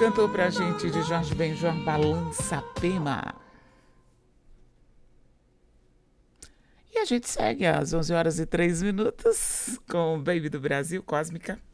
cantou pra gente de Jorge Benjor, Balança Pema. E a gente segue às 11 horas e 3 minutos com o Baby do Brasil, Cósmica.